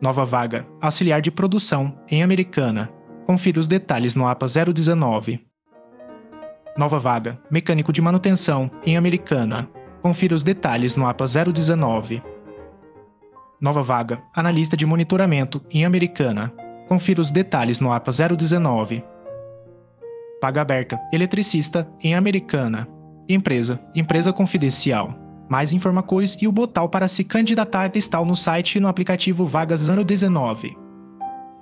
Nova vaga, auxiliar de produção, em Americana. Confira os detalhes no APA 019. Nova vaga, mecânico de manutenção, em Americana. Confira os detalhes no APA 019. Nova vaga, analista de monitoramento, em Americana. Confira os detalhes no APA 019. Vaga aberta, eletricista, em Americana. Empresa confidencial. Mais informações e o botão para se candidatar está no site e no aplicativo Vagas 019.